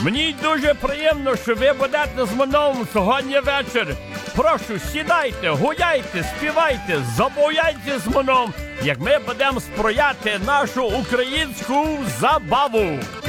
Мені дуже приємно, що ви будете з мною сьогодні вечір. Прошу, сідайте, гуляйте, співайте, забавляйте з мною, як ми будемо сприяти нашу українську забаву.